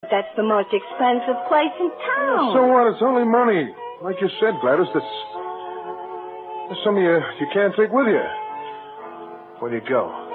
That's the most expensive place in town. So what? It's only money. Like you said, Gladys, there's some of you can't take with you. Where do you go?